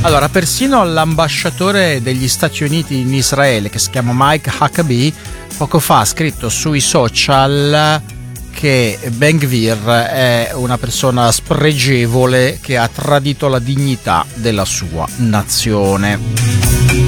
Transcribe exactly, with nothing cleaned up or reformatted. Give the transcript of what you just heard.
Allora, persino l'ambasciatore degli Stati Uniti in Israele, che si chiama Mike Huckabee, poco fa ha scritto sui social che Ben Gvir è una persona spregevole che ha tradito la dignità della sua nazione.